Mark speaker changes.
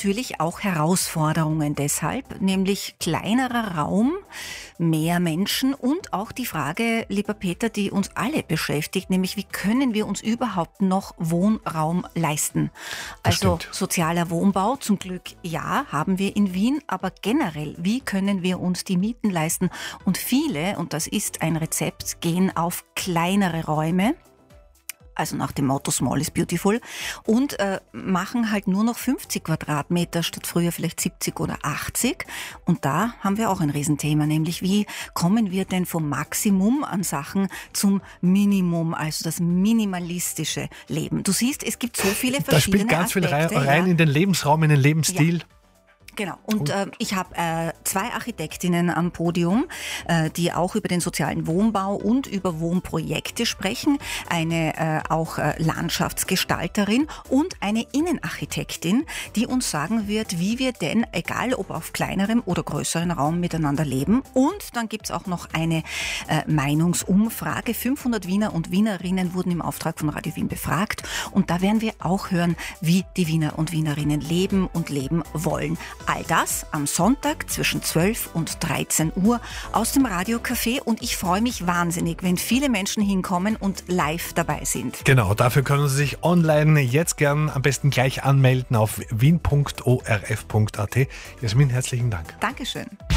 Speaker 1: natürlich auch Herausforderungen deshalb, nämlich kleinerer Raum, mehr Menschen und auch die Frage, lieber Peter, die uns alle beschäftigt, nämlich wie können wir uns überhaupt noch Wohnraum leisten? Also sozialer Wohnbau, zum Glück ja, haben wir in Wien, aber generell, wie können wir uns die Mieten leisten? Und viele, und das ist ein Rezept, gehen auf kleinere Räume. Also nach dem Motto Small is beautiful und machen halt nur noch 50 Quadratmeter statt früher vielleicht 70 oder 80. Und da haben wir auch ein Riesenthema, nämlich wie kommen wir denn vom Maximum an Sachen zum Minimum, also das minimalistische Leben. Du siehst, es gibt so viele verschiedene
Speaker 2: Da spielt ganz
Speaker 1: Aspekte,
Speaker 2: viel rein in den Lebensraum, in den Lebensstil.
Speaker 1: Ja. Genau. Und ich habe 2 Architektinnen am Podium, die auch über den sozialen Wohnbau und über Wohnprojekte sprechen. Eine auch Landschaftsgestalterin und eine Innenarchitektin, die uns sagen wird, wie wir denn, egal ob auf kleinerem oder größerem Raum, miteinander leben. Und dann gibt's auch noch eine Meinungsumfrage. 500 Wiener und Wienerinnen wurden im Auftrag von Radio Wien befragt. Und da werden wir auch hören, wie die Wiener und Wienerinnen leben und leben wollen. All das am Sonntag zwischen 12 und 13 Uhr aus dem Radiocafé und ich freue mich wahnsinnig, wenn viele Menschen hinkommen und live dabei sind.
Speaker 2: Genau, dafür können Sie sich online jetzt gern am besten gleich anmelden auf wien.orf.at. Jasmin, herzlichen Dank.
Speaker 1: Dankeschön.